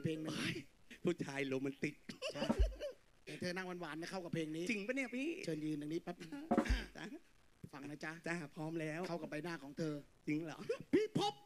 เพลงหนึ่งผู้ชายโรแมนติกใช่แต่เธอนั่งหวานๆไม่เข้ากับเพลงนี้จริงปะเนี่ยพี่เชิญยืนตรงนี้แป๊บฟังนะจ๊ะจ้าพร้อมแล้วเข้ากับใบหน้าของเธอจริงเหรอพี่พบ